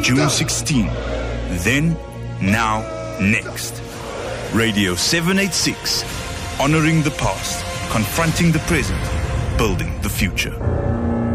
June 16. Then, now, next. Radio 786. Honoring the past, confronting the present, building the future.